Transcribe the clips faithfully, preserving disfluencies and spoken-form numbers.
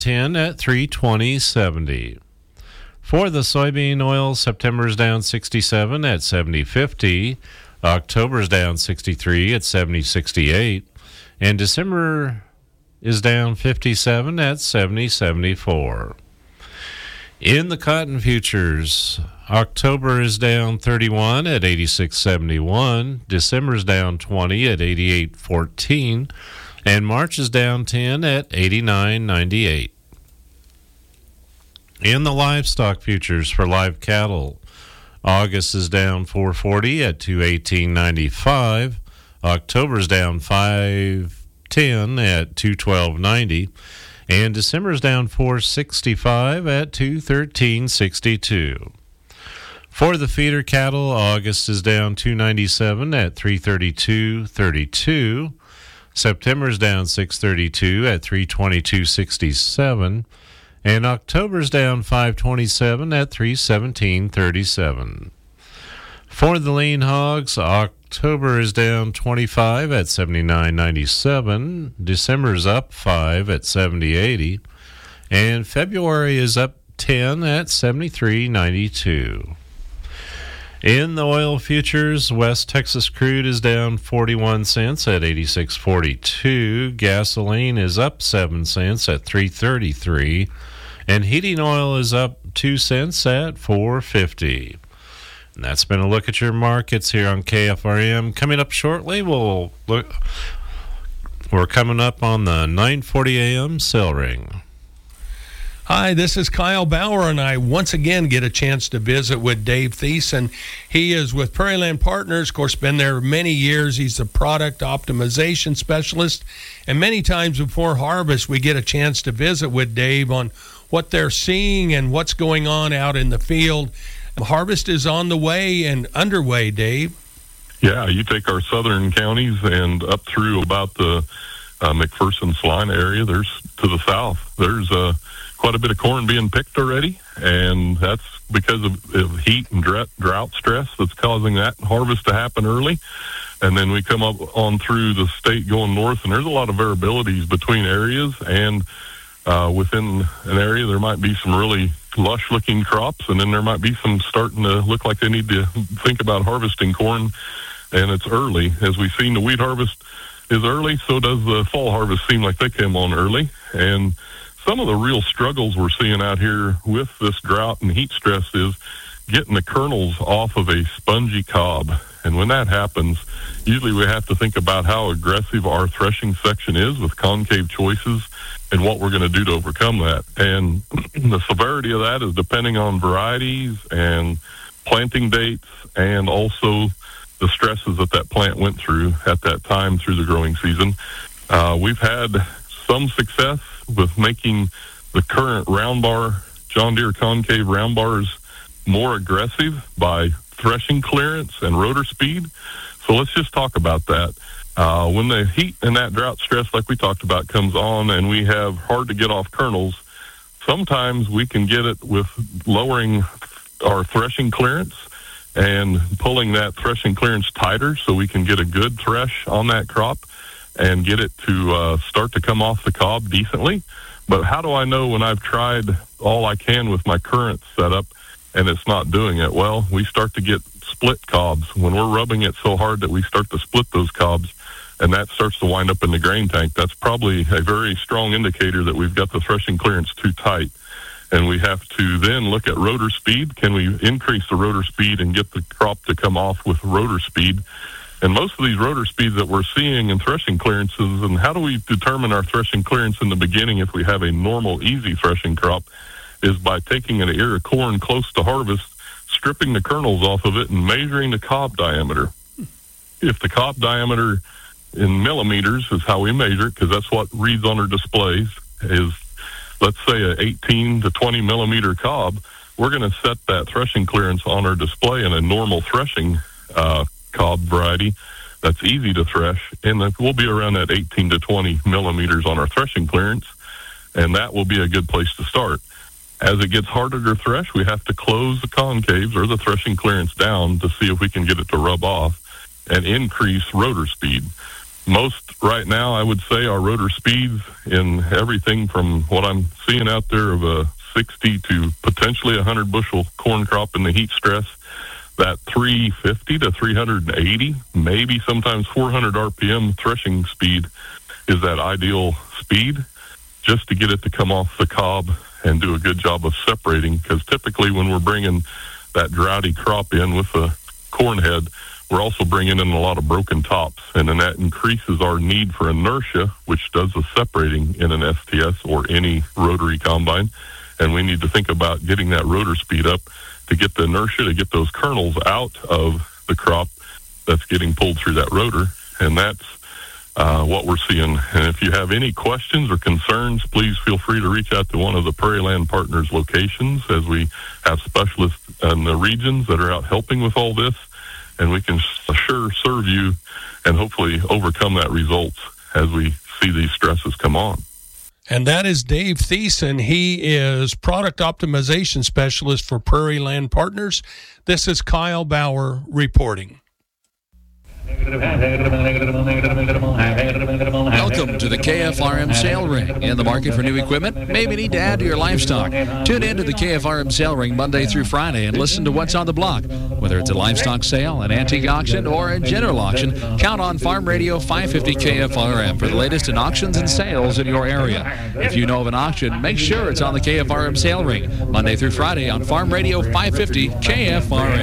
ten at three twenty seventy. For the soybean oil, September's down sixty-seven at seventy fifty. October's down sixty-three at seventy sixty-eight. And December is down fifty-seven at seventy seventy-four. In the cotton futures, October is down thirty-one at eighty-six seventy-one. December's down twenty at eighty-eight fourteen. And March is down ten at eighty-nine ninety-eight. In the livestock futures for live cattle, August is down four forty at two eighteen ninety-five. October's down five ten at two twelve ninety. And December's down four sixty-five at two thirteen sixty-two. For the feeder cattle, August is down two ninety-seven at three thirty-two thirty-two. September's down six thirty-two at three twenty-two sixty-seven. And October's down five twenty-seven at three seventeen thirty-seven. For the lean hogs, October is down twenty-five at seventy-nine ninety-seven. December's up five at seventy eighty. And February is up ten at seventy-three ninety-two. In the oil futures, West Texas crude is down forty-one cents at eighty-six forty-two. Gasoline is up seven cents at three thirty-three. And heating oil is up two cents at four fifty. And that's been a look at your markets here on K F R M. Coming up shortly, we'll look. We're coming up on the nine forty a.m. sell ring. Hi, this is Kyle Bauer, and I once again get a chance to visit with Dave Thiessen. He is with Prairie Land Partners, of course, been there many years. He's the product optimization specialist, and many times before harvest, we get a chance to visit with Dave on what they're seeing and what's going on out in the field. Harvest is on the way and underway, Dave. Yeah, you take our southern counties and up through about the uh, McPherson Salina area, there's to the south, there's uh, quite a bit of corn being picked already, and that's because of, of heat and drought, drought stress that's causing that harvest to happen early. And then we come up on through the state going north, and there's a lot of variabilities between areas, and uh, within an area there might be some really lush-looking crops, and then there might be some starting to look like they need to think about harvesting corn, and it's early. As we've seen, the wheat harvest is early, so does the fall harvest seem like they came on early. And some of the real struggles we're seeing out here with this drought and heat stress is getting the kernels off of a spongy cob. And when that happens, usually we have to think about how aggressive our threshing section is with concave choices and what we're going to do to overcome that. And the severity of that is depending on varieties and planting dates, and also the stresses that that plant went through at that time through the growing season. Uh, we've had some success with making the current round bar, John Deere concave round bars, more aggressive by threshing clearance and rotor speed. So let's just talk about that. Uh, when the heat and that drought stress, like we talked about, comes on and we have hard to get off kernels, sometimes we can get it with lowering our threshing clearance and pulling that threshing clearance tighter so we can get a good thresh on that crop and get it to uh, start to come off the cob decently. But how do I know when I've tried all I can with my current setup and it's not doing it? Well, we start to get split cobs. When we're rubbing it so hard that we start to split those cobs, and that starts to wind up in the grain tank, that's probably a very strong indicator that we've got the threshing clearance too tight. And we have to then look at rotor speed. Can we increase the rotor speed and get the crop to come off with rotor speed? And most of these rotor speeds that we're seeing in threshing clearances, and how do we determine our threshing clearance in the beginning if we have a normal, easy threshing crop, is by taking an ear of corn close to harvest, stripping the kernels off of it, and measuring the cob diameter. If the cob diameter in millimeters is how we measure it, because that's what reads on our displays, is, let's say, an eighteen to twenty millimeter cob, we're going to set that threshing clearance on our display in a normal threshing uh, cob variety that's easy to thresh, and that will be around that eighteen to twenty millimeters on our threshing clearance, and that will be a good place to start. As it gets harder to thresh, we have to close the concaves or the threshing clearance down to see if we can get it to rub off and increase rotor speed. most right now, I would say, our rotor speeds in everything from what I'm seeing out there of a sixty to potentially one hundred bushel corn crop in the heat stress. That three fifty to three eighty, maybe sometimes four hundred R P M threshing speed is that ideal speed, just to get it to come off the cob and do a good job of separating. Because typically when we're bringing that droughty crop in with the corn head, we're also bringing in a lot of broken tops, and then that increases our need for inertia, which does the separating in an S T S or any rotary combine. And we need to think about getting that rotor speed up to get the inertia, to get those kernels out of the crop that's getting pulled through that rotor. And that's uh, what we're seeing. And if you have any questions or concerns, please feel free to reach out to one of the Prairie Land Partners locations, as we have specialists in the regions that are out helping with all this. And we can sure serve you and hopefully overcome that results as we see these stresses come on. And that is Dave Thiessen. He is Product Optimization Specialist for Prairie Land Partners. This is Kyle Bauer reporting. Welcome to the K F R M Sale Ring. In the market for new equipment? Maybe need to add to your livestock. Tune in to the K F R M Sale Ring Monday through Friday and listen to what's on the block. Whether it's a livestock sale, an antique auction, or a general auction, count on Farm Radio five fifty K F R M for the latest in auctions and sales in your area. If you know of an auction, make sure it's on the K F R M Sale Ring Monday through Friday on Farm Radio five fifty K F R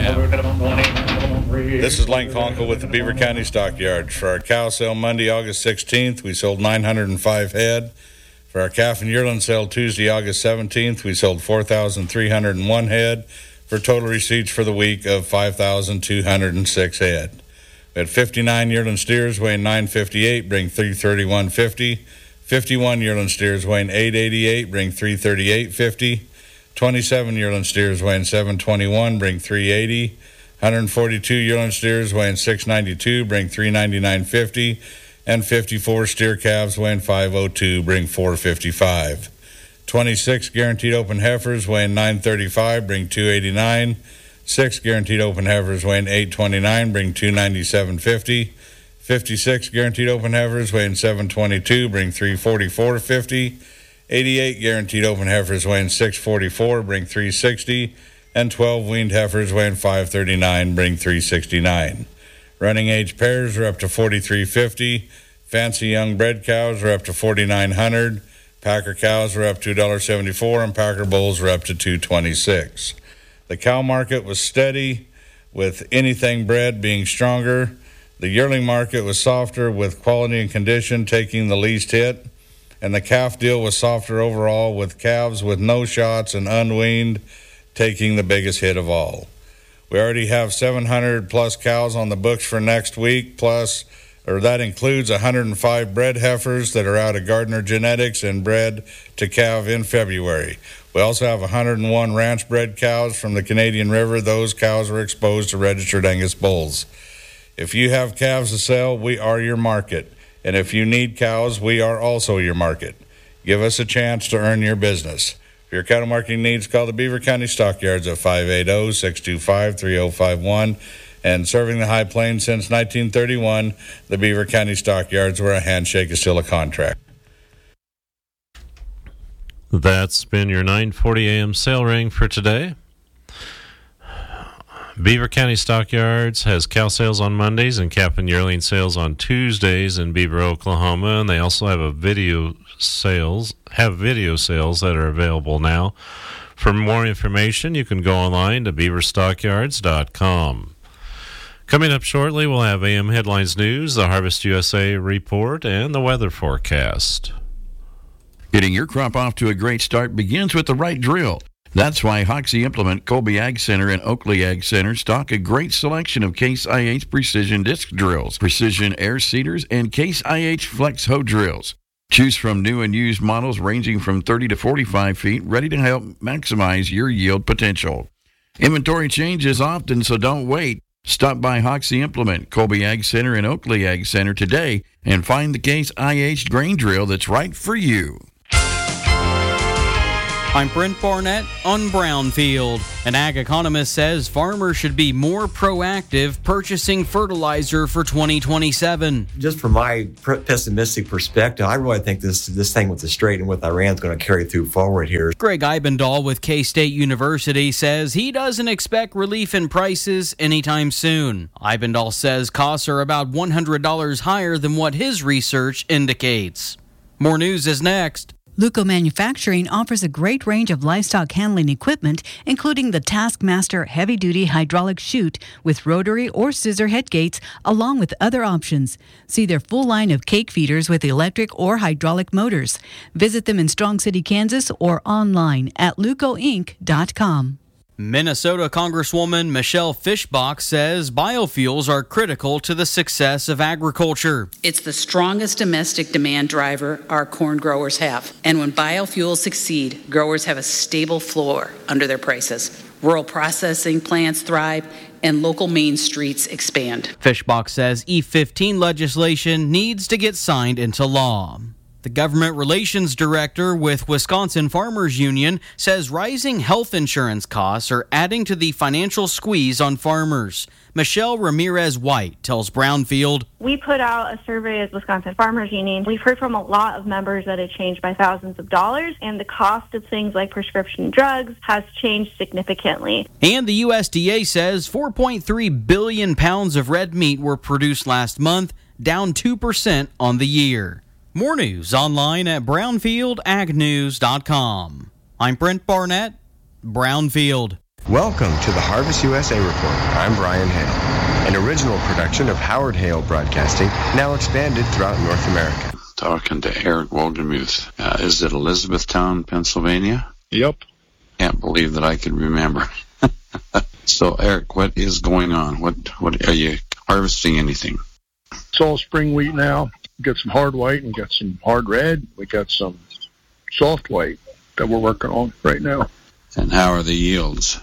M. This is Lane Conkle with the Beaver County Stockyards. For our cow sale Monday, August sixteenth, we sold nine hundred five head. For our calf and yearling sale Tuesday, August seventeenth, we sold four thousand three hundred one head, for total receipts for the week of five thousand two hundred six head. We had fifty-nine yearling steers weighing nine fifty-eight, bring three thirty-one fifty. fifty-one yearling steers weighing eight eighty-eight, bring three thirty-eight fifty. twenty-seven yearling steers weighing seven twenty-one, bring three eighty. one hundred forty-two yearling steers weighing six ninety-two, bring three ninety-nine fifty, and fifty-four steer calves weighing five oh two, bring four fifty-five. twenty-six guaranteed open heifers weighing nine thirty-five, bring two eighty-nine. six guaranteed open heifers weighing eight twenty-nine, bring two ninety-seven fifty. fifty-six guaranteed open heifers weighing seven twenty-two, bring three forty-four fifty. eighty-eight guaranteed open heifers weighing six forty-four, bring three sixty. And twelve weaned heifers weighing five thirty-nine, bring three sixty-nine. Running age pairs are up to forty-three fifty. Fancy young bred cows are up to forty-nine hundred. Packer cows are up to one seventy-four, and Packer bulls are up to two twenty-six. The cow market was steady, with anything bred being stronger. The yearling market was softer, with quality and condition taking the least hit. And the calf deal was softer overall, with calves with no shots and unweaned taking the biggest hit of all. We already have seven hundred plus cows on the books for next week, plus, or that includes one hundred five bred heifers that are out of Gardner Genetics and bred to calve in February. We also have one hundred one ranch bred cows from the Canadian River. Those cows are exposed to registered Angus bulls. If you have calves to sell, we are your market. And if you need cows, we are also your market. Give us a chance to earn your business. For your cattle marketing needs, call the Beaver County Stockyards at five eight zero, six two five, three zero five one. And serving the High Plains since nineteen thirty-one, the Beaver County Stockyards, where a handshake is still a contract. That's been your nine forty a.m. sale ring for today. Beaver County Stockyards has cow sales on Mondays and calf and yearling sales on Tuesdays in Beaver, Oklahoma, and they also have a video sales have video sales that are available now. For more information, you can go online to beaver stockyards dot com. Coming up shortly, we'll have A M Headlines News, the Harvest U S A report, and the weather forecast. Getting your crop off to a great start begins with the right drill. That's why Hoxie Implement, Colby Ag Center, and Oakley Ag Center stock a great selection of Case I H precision disc drills, precision air seeders, and Case I H flex hoe drills. Choose from new and used models ranging from thirty to forty-five feet, ready to help maximize your yield potential. Inventory changes often, so don't wait. Stop by Hoxie Implement, Colby Ag Center, and Oakley Ag Center today and find the Case I H grain drill that's right for you. I'm Brent Barnett on Brownfield. An ag economist says farmers should be more proactive purchasing fertilizer for twenty twenty-seven. Just from my pessimistic perspective, I really think this this thing with the strait and with Iran is going to carry through forward here. Greg Eibendahl with K-State University says he doesn't expect relief in prices anytime soon. Eibendahl says costs are about one hundred dollars higher than what his research indicates. More news is next. Luco Manufacturing offers a great range of livestock handling equipment, including the Taskmaster heavy-duty hydraulic chute with rotary or scissor head gates, along with other options. See their full line of cake feeders with electric or hydraulic motors. Visit them in Strong City, Kansas, or online at luco inc dot com. Minnesota Congresswoman Michelle Fischbach says biofuels are critical to the success of agriculture. It's the strongest domestic demand driver our corn growers have. And when biofuels succeed, growers have a stable floor under their prices. Rural processing plants thrive, and local main streets expand. Fischbach says E fifteen legislation needs to get signed into law. The government relations director with Wisconsin Farmers Union says rising health insurance costs are adding to the financial squeeze on farmers. Michelle Ramirez-White tells Brownfield, we put out a survey as Wisconsin Farmers Union. We've heard from a lot of members that it changed by thousands of dollars, and the cost of things like prescription drugs has changed significantly. And the U S D A says four point three billion pounds of red meat were produced last month, down two percent on the year. More news online at brownfield ag news dot com. I'm Brent Barnett, Brownfield. Welcome to the Harvest U S A Report. I'm Brian Hale, an original production of Howard Hale Broadcasting, now expanded throughout North America. Talking to Eric Wohlgemuth. Uh, is it Elizabethtown, Pennsylvania? Yep. Can't believe that I could remember. So, Eric, what is going on? What what are you harvesting? Anything? It's all spring wheat now. We got some hard white and got some hard red. We got some soft white that we're working on right now. And how are the yields?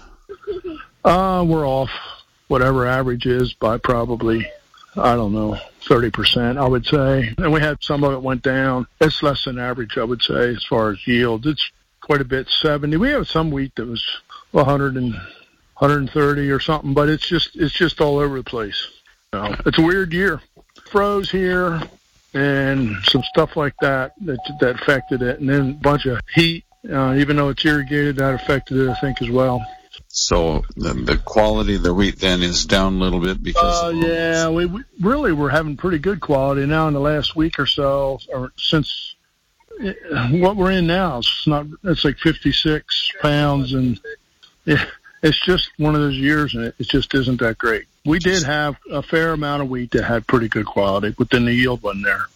Uh, we're off whatever average is by probably, I don't know, thirty percent, I would say. And we had some of it went down. It's less than average, I would say, as far as yield. It's quite a bit, seventy. We have some wheat that was one hundred and one hundred thirty or something, but it's just it's just all over the place. You know, it's a weird year. Froze here and some stuff like that that that affected it, and then a bunch of heat. Uh, even though it's irrigated, that affected it, I think, as well. So the, the quality of the wheat then is down a little bit because. Uh, yeah, we, we really were having pretty good quality now in the last week or so, or since what we're in now. It's not. It's like fifty-six pounds, and it, it's just one of those years, and it, it just isn't that great. We did have a fair amount of wheat that had pretty good quality, but then the yield wasn't there.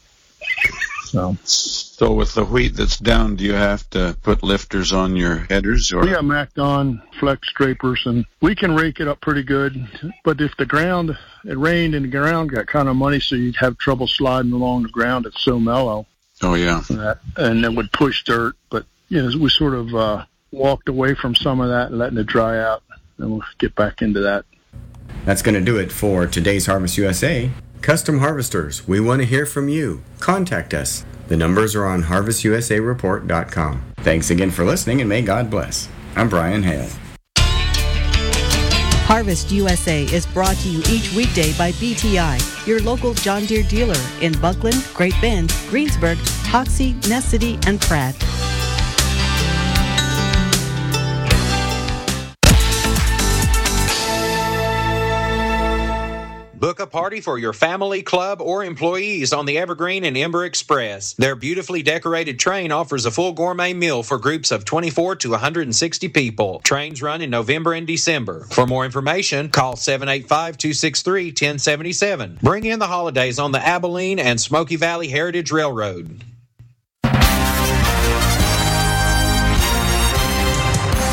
So. So with the wheat that's down, do you have to put lifters on your headers? Or? We got Macdon flex scrapers, and we can rake it up pretty good. But if the ground, it rained and the ground got kind of muddy, so you'd have trouble sliding along the ground. It's so mellow. Oh, yeah. That, and it would push dirt. But, you know, we sort of uh, walked away from some of that and letting it dry out, and we'll get back into that. That's going to do it for today's Harvest U S A. Custom harvesters, we want to hear from you. Contact us. The numbers are on harvest u s a report dot com. Thanks again for listening, and may God bless. I'm Brian Hale. Harvest U S A is brought to you each weekday by B T I, your local John Deere dealer in Buckland, Great Bend, Greensburg, Hoxie, Ness City, and Pratt. Book a party for your family, club, or employees on the Evergreen and Ember Express. Their beautifully decorated train offers a full gourmet meal for groups of twenty-four to one hundred sixty people. Trains run in November and December. For more information, call seven eight five, two six three, one zero seven seven. Bring in the holidays on the Abilene and Smoky Valley Heritage Railroad.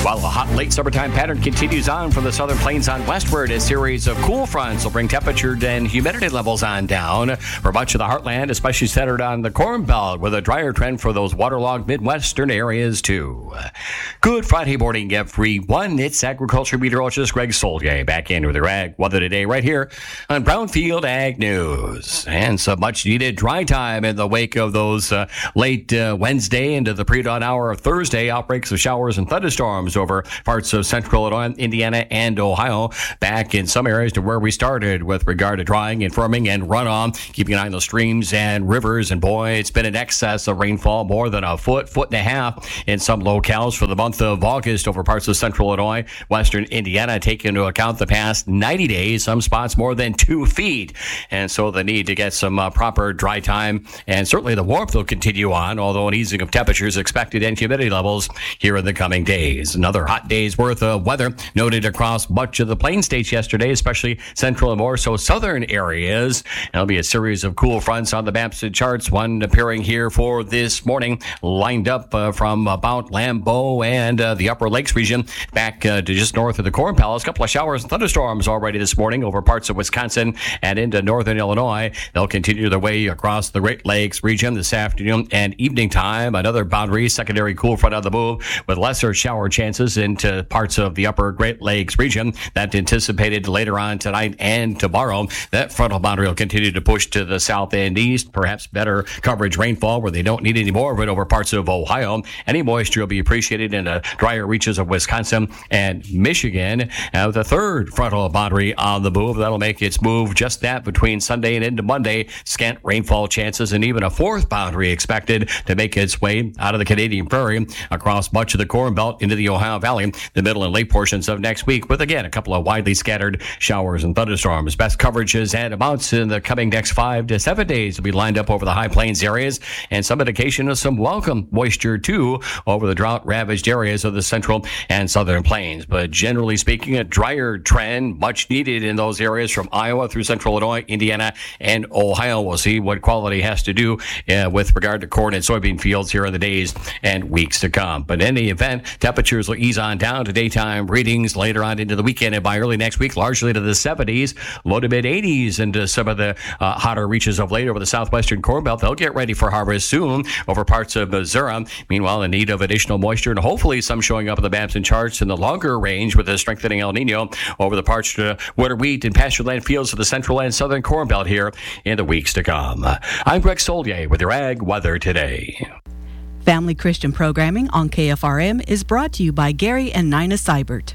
While the hot late summertime pattern continues on from the southern plains on westward, a series of cool fronts will bring temperature and humidity levels on down for much of the heartland, especially centered on the Corn Belt, with a drier trend for those waterlogged Midwestern areas, too. Good Friday morning, everyone. It's agriculture meteorologist Greg Soldier back in with your ag weather today right here on Brownfield Ag News. And some much-needed dry time in the wake of those uh, late uh, Wednesday into the pre-dawn hour of Thursday outbreaks of showers and thunderstorms over parts of central Illinois, Indiana, and Ohio. Back in some areas to where we started with regard to drying and firming and runoff, keeping an eye on the streams and rivers. And boy, it's been in excess of rainfall, more than a foot, foot and a half in some locales for the month of August over parts of central Illinois, western Indiana. Take into account the past ninety days, some spots more than two feet. And so the need to get some uh, proper dry time, and certainly the warmth will continue on, although an easing of temperatures expected and humidity levels here in the coming days. Another hot day's worth of weather noted across much of the plain states yesterday, especially central and more so southern areas. There'll be a series of cool fronts on the maps and charts, one appearing here for this morning, lined up uh, from about Lambeau and uh, the Upper Lakes region back uh, to just north of the Corn Palace. A couple of showers and thunderstorms already this morning over parts of Wisconsin and into northern Illinois. They'll continue their way across the Great Lakes region this afternoon and evening time. Another boundary, secondary cool front on the move with lesser shower chances into parts of the upper Great Lakes region. That anticipated later on tonight and tomorrow. That frontal boundary will continue to push to the south and east. Perhaps better coverage rainfall where they don't need any more of it over parts of Ohio. Any moisture will be appreciated in the drier reaches of Wisconsin and Michigan. Uh, the third frontal boundary on the move. That'll make its move just that between Sunday and into Monday. Scant rainfall chances, and even a fourth boundary expected to make its way out of the Canadian Prairie across much of the Corn Belt into the Ohio Valley, the middle and late portions of next week, with again a couple of widely scattered showers and thunderstorms. Best coverages and amounts in the coming next five to seven days will be lined up over the high plains areas, and some indication of some welcome moisture too over the drought ravaged areas of the central and southern plains. But generally speaking, a drier trend much needed in those areas from Iowa through central Illinois, Indiana, and Ohio. We'll see what quality has to do uh, with regard to corn and soybean fields here in the days and weeks to come. But in any event, temperatures will ease on down to daytime readings later on into the weekend and by early next week, largely to the seventies, low to mid eighties into some of the uh, hotter reaches of late over the southwestern Corn Belt. They'll get ready for harvest soon over parts of Missouri. Meanwhile, in need of additional moisture and hopefully some showing up in the maps and charts in the longer range with a strengthening El Nino over the parched uh, winter wheat and pastureland fields of the central and southern Corn Belt here in the weeks to come. I'm Greg Soldier with your Ag Weather Today. Family Christian programming on K F R M is brought to you by Gary and Nina Seibert.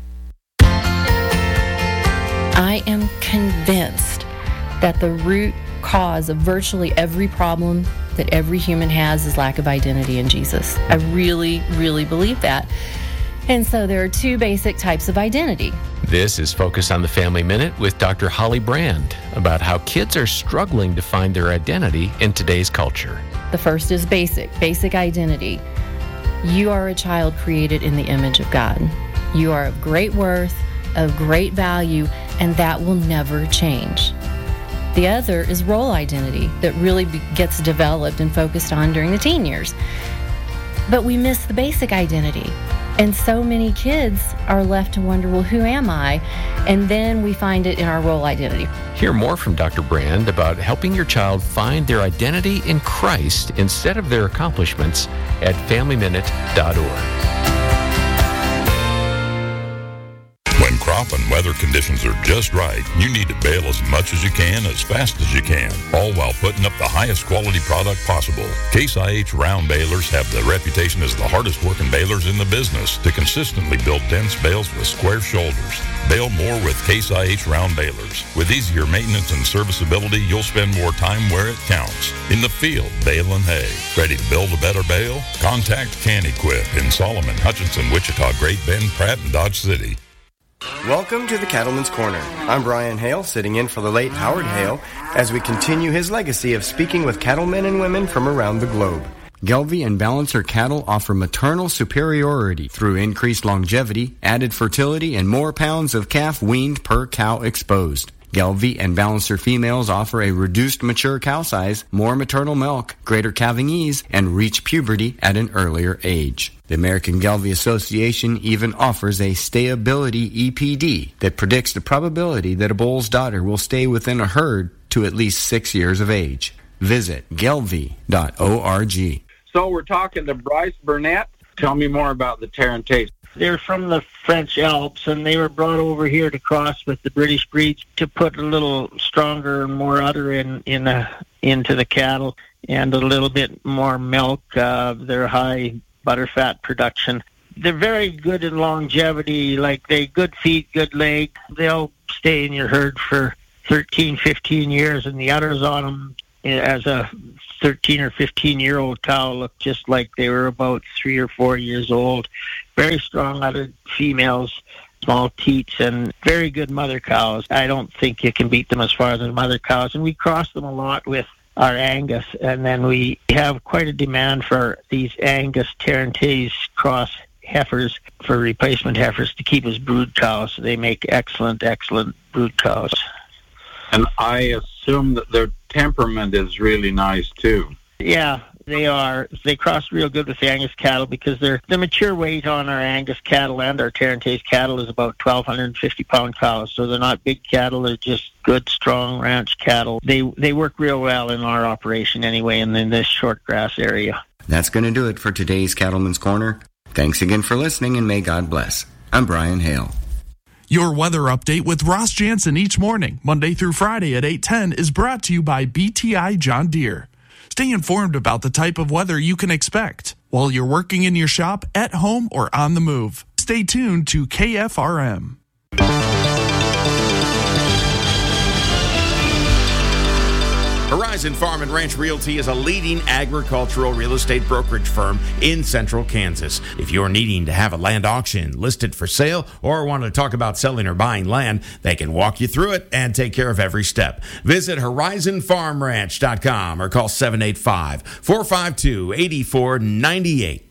I am convinced that the root cause of virtually every problem that every human has is lack of identity in Jesus. I really, really believe that. And so there are two basic types of identity. This is Focus on the Family Minute with Doctor Holly Brand about how kids are struggling to find their identity in today's culture. The first is basic, basic identity. You are a child created in the image of God. You are of great worth, of great value, and that will never change. The other is role identity that really be- gets developed and focused on during the teen years. But we miss the basic identity. And so many kids are left to wonder, well, who am I? And then we find it in our role identity. Hear more from Doctor Brand about helping your child find their identity in Christ instead of their accomplishments at family minute dot org. When crop and weather conditions are just right, you need to bale as much as you can, as fast as you can, all while putting up the highest quality product possible. Case I H round balers have the reputation as the hardest working balers in the business to consistently build dense bales with square shoulders. Bale more with Case I H round balers. With easier maintenance and serviceability, you'll spend more time where it counts. In the field, baling hay. Ready to build a better bale? Contact Can-Equip in Solomon, Hutchinson, Wichita, Great Bend, Pratt, and Dodge City. Welcome to the Cattleman's Corner. I'm Brian Hale, sitting in for the late Howard Hale, as we continue his legacy of speaking with cattlemen and women from around the globe. Gelbvieh and Balancer cattle offer maternal superiority through increased longevity, added fertility, and more pounds of calf weaned per cow exposed. Gelbvieh and Balancer females offer a reduced mature cow size, more maternal milk, greater calving ease, and reach puberty at an earlier age. The American Gelbvieh Association even offers a stayability E P D that predicts the probability that a bull's daughter will stay within a herd to at least six years of age. Visit gelbvieh dot org. So we're talking to Bryce Burnett. Tell me more about the Tarantays. They're from the French Alps, and they were brought over here to cross with the British breeds to put a little stronger and more udder in, in uh, into the cattle and a little bit more milk. Uh, they're high butterfat production. They're very good in longevity, like they good feet, good leg. They'll stay in your herd for thirteen, fifteen years, and the udders on them as a thirteen or fifteen year old cow look just like they were about three or four years old. Very strong uddered females, small teats, and very good mother cows. I don't think you can beat them as far as the mother cows. And we cross them a lot with our Angus, and then we have quite a demand for these Angus Tarantays cross heifers for replacement heifers to keep as brood cows. They make excellent, excellent brood cows. And I assume that their temperament is really nice, too. Yeah, they are. They cross real good with the Angus cattle because they're, the mature weight on our Angus cattle and our Tarantays cattle is about twelve fifty pound cows. So they're not big cattle. They're just good, strong ranch cattle. They they work real well in our operation anyway, and in this short grass area. That's going to do it for today's Cattleman's Corner. Thanks again for listening, and may God bless. I'm Brian Hale. Your weather update with Ross Jansen each morning, Monday through Friday at eight ten, is brought to you by B T I John Deere. Stay informed about the type of weather you can expect while you're working in your shop, at home, or on the move. Stay tuned to K F R M. Horizon Farm and Ranch Realty is a leading agricultural real estate brokerage firm in central Kansas. If you're needing to have a land auction listed for sale or want to talk about selling or buying land, they can walk you through it and take care of every step. Visit horizon farm ranch dot com or call seven eight five, four five two, eight four nine eight.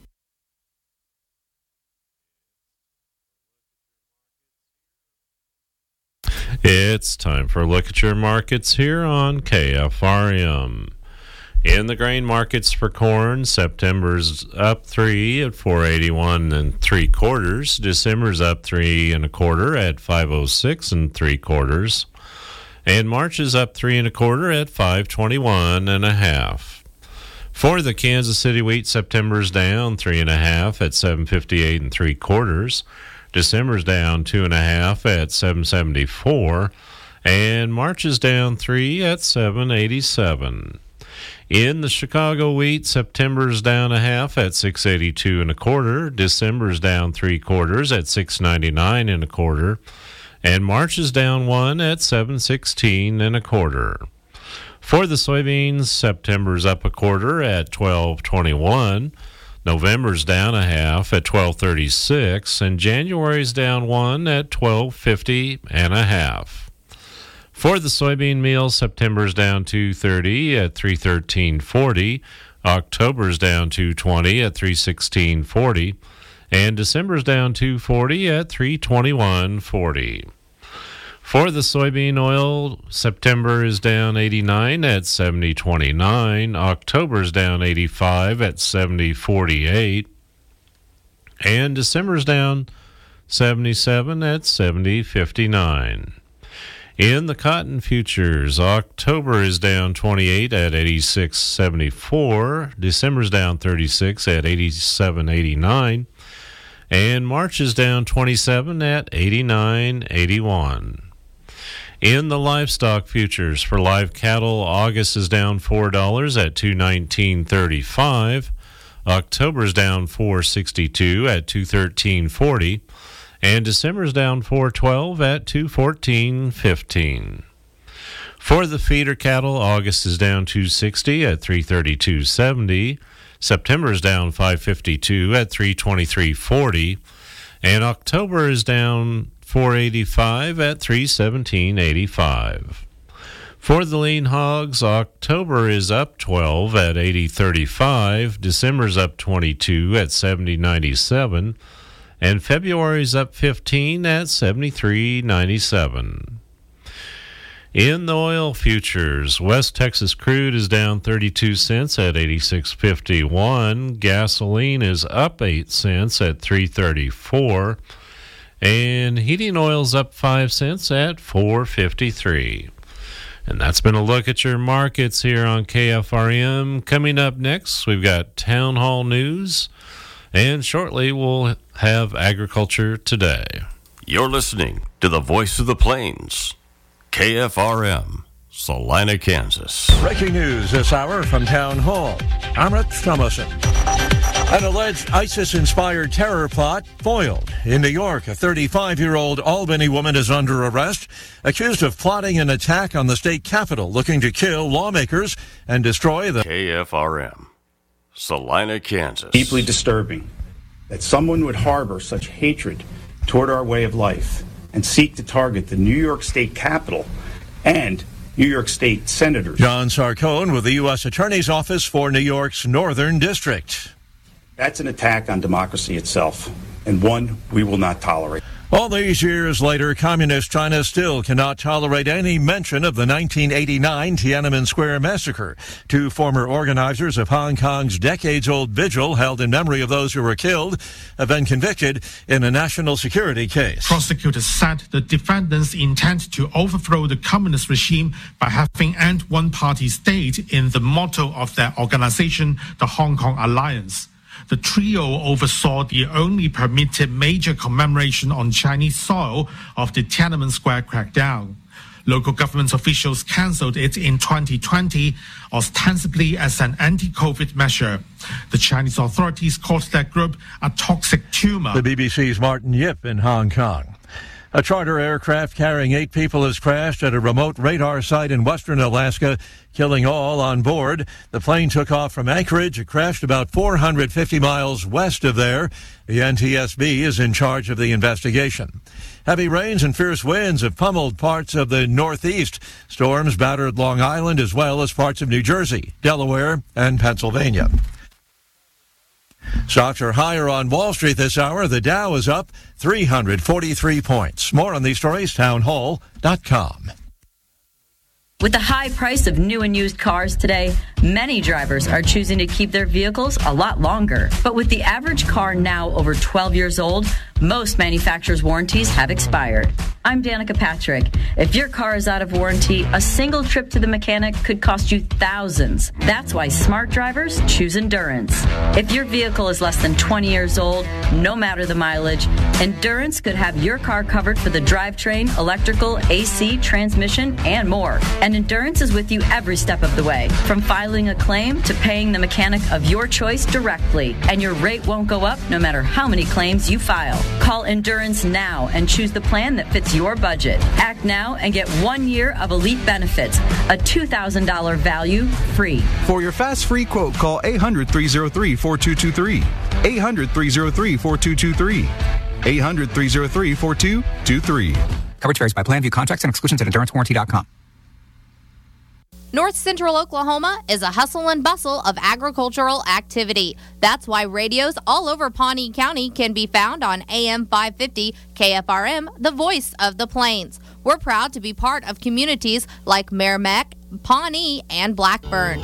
It's time for a look at your markets here on K F R M. In the grain markets for corn, September's up three at four eighty-one and three quarters. December's up three and a quarter at five oh six and three quarters, and March is up three and a quarter at five twenty-one and a half. For the Kansas City wheat, September's down three and a half at seven fifty-eight and three quarters. December's down two and a half at seven seventy-four, and March is down three at seven eighty-seven. In the Chicago wheat, September's down a half at six eighty-two and a quarter. December's down three quarters at six ninety-nine and a quarter, and March is down one at seven sixteen and a quarter. For the soybeans, September's up a quarter at twelve twenty-one. November's down a half at twelve thirty-six, and January's down one at twelve fifty and a half. For the soybean meal, September's down two thirty at three thirteen forty. October's down two twenty at three sixteen forty, and December's down two forty at three twenty-one forty. For the soybean oil, September is down eighty-nine at seventy twenty-nine. October's down eighty-five at seventy forty-eight. And December's down seventy-seven at seventy fifty-nine. In the cotton futures, October is down twenty-eight at eighty-six seventy-four. December's down thirty-six at eighty-seven eighty-nine. And March is down twenty-seven at eighty-nine eighty-one. In the livestock futures for live cattle, August is down four dollars at two nineteen thirty-five. October's down four sixty-two at two thirteen forty, and December's down four twelve at two fourteen fifteen. For the feeder cattle, August is down two sixty at three thirty-two seventy. September is down five fifty-two at three twenty-three forty, and October is down four eighty-five at three seventeen eighty-five. For the lean hogs, October is up twelve at eighty thirty-five, December's up twenty-two at seventy ninety-seven, and February's up fifteen at seventy-three ninety-seven. In the oil futures, West Texas crude is down thirty-two cents at eighty-six fifty-one. Gasoline is up eight cents at three thirty-four. And heating oil's up five cents at four fifty-three. And that's been a look at your markets here on K F R M. Coming up next, we've got Town Hall News. And shortly, we'll have Agriculture Today. You're listening to the Voice of the Plains. K F R M, Salina, Kansas. Breaking news this hour from Town Hall. I'm Rich Thomason. An alleged ISIS-inspired terror plot foiled. In New York, a thirty-five-year-old Albany woman is under arrest, accused of plotting an attack on the state capitol, looking to kill lawmakers and destroy the... K F R M, Salina, Kansas. Deeply disturbing that someone would harbor such hatred toward our way of life and seek to target the New York State Capitol and New York State senators. John Sarcone with the U S Attorney's Office for New York's Northern District. That's an attack on democracy itself, and one we will not tolerate. All these years later, Communist China still cannot tolerate any mention of the nineteen eighty-nine Tiananmen Square massacre. Two former organizers of Hong Kong's decades-old vigil held in memory of those who were killed have been convicted in a national security case. Prosecutors said the defendants intend to overthrow the communist regime by having end one-party state in the motto of their organization, the Hong Kong Alliance. The trio oversaw the only permitted major commemoration on Chinese soil of the Tiananmen Square crackdown. Local government officials cancelled it in twenty twenty, ostensibly as an anti-COVID measure. The Chinese authorities called that group a toxic tumor. The B B C's Martin Yip in Hong Kong. A charter aircraft carrying eight people has crashed at a remote radar site in western Alaska, killing all on board. The plane took off from Anchorage. It crashed about four hundred fifty miles west of there. The N T S B is in charge of the investigation. Heavy rains and fierce winds have pummeled parts of the Northeast. Storms battered Long Island as well as parts of New Jersey, Delaware, and Pennsylvania. Stocks are higher on Wall Street this hour. The Dow is up three hundred forty-three points. More on these stories, town hall dot com. With the high price of new and used cars today, many drivers are choosing to keep their vehicles a lot longer. But with the average car now over twelve years old, most manufacturers' warranties have expired. I'm Danica Patrick. If your car is out of warranty, a single trip to the mechanic could cost you thousands. That's why smart drivers choose Endurance. If your vehicle is less than twenty years old, no matter the mileage, Endurance could have your car covered for the drivetrain, electrical, A C, transmission, and more. And Endurance is with you every step of the way, from filing a claim to paying the mechanic of your choice directly. And your rate won't go up no matter how many claims you file. Call Endurance now and choose the plan that fits your budget. Act now and get one year of elite benefits, a two thousand dollars value free. For your fast free quote, call eight hundred, three oh three, four two two three. eight hundred, three oh three, four two two three. eight hundred, three oh three, four two two three. Coverage varies by plan, view contracts and exclusions at endurance warranty dot com. North Central Oklahoma is a hustle and bustle of agricultural activity. That's why radios all over Pawnee County can be found on A M five fifty K F R M, the voice of the plains. We're proud to be part of communities like Merrimack, Pawnee, and Blackburn.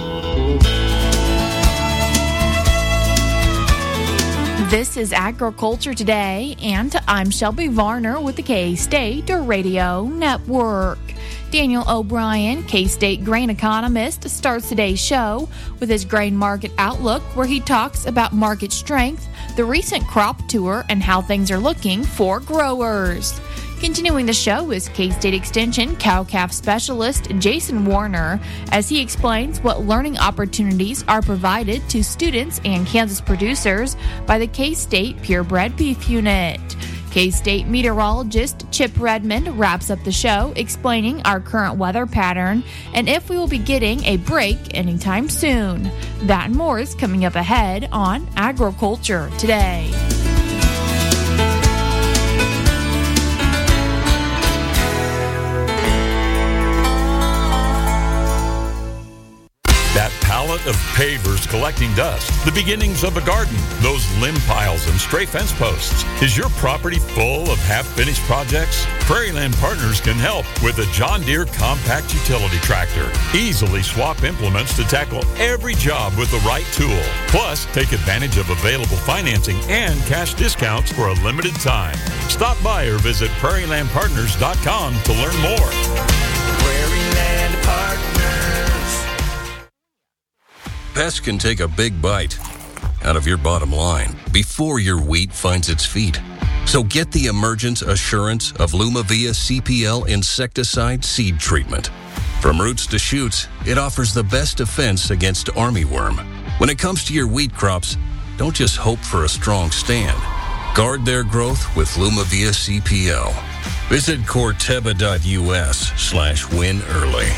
This is Agriculture Today, and I'm Shelby Varner with the K-State Radio Network. Daniel O'Brien, K-State grain economist, starts today's show with his grain market outlook, where he talks about market strength, the recent crop tour, and how things are looking for growers. Continuing the show is K-State Extension cow-calf specialist Jason Warner as he explains what learning opportunities are provided to students and Kansas producers by the K-State Purebred Beef Unit. K-State meteorologist Chip Redmond wraps up the show explaining our current weather pattern and if we will be getting a break anytime soon. That and more is coming up ahead on Agriculture Today. That palette of pavers collecting dust, the beginnings of a garden, those limb piles and stray fence posts. Is your property full of half-finished projects? Prairieland Partners can help with a John Deere compact utility tractor. Easily swap implements to tackle every job with the right tool. Plus, take advantage of available financing and cash discounts for a limited time. Stop by or visit prairie land partners dot com to learn more. Prairieland Partners. Pests can take a big bite out of your bottom line before your wheat finds its feet. So get the Emergence Assurance of Lumavia C P L insecticide seed treatment. From roots to shoots, it offers the best defense against armyworm. When it comes to your wheat crops, don't just hope for a strong stand. Guard their growth with Lumavia C P L. Visit corteva.us slash win early.